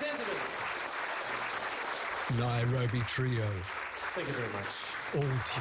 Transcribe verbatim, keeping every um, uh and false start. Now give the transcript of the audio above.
Sansiman. Nairobi Trio. Thank you very much. All